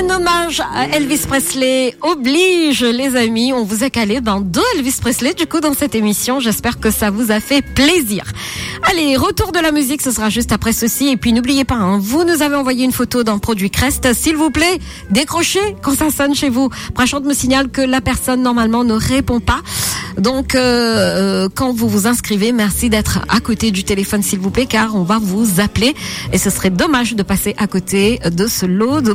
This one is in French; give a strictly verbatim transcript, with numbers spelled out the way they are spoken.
Un hommage à Elvis Presley oblige, les amis. On vous a calé dans deux Elvis Presley, du coup, dans cette émission. J'espère que ça vous a fait plaisir. Allez, retour de la musique, ce sera juste après ceci. Et puis, n'oubliez pas, hein, vous nous avez envoyé une photo d'un produit Crest. S'il vous plaît, décrochez quand ça sonne chez vous. Prachante me signale que la personne, normalement, ne répond pas. Donc, euh, quand vous vous inscrivez, merci d'être à côté du téléphone, s'il vous plaît, car on va vous appeler. Et ce serait dommage de passer à côté de ce lot de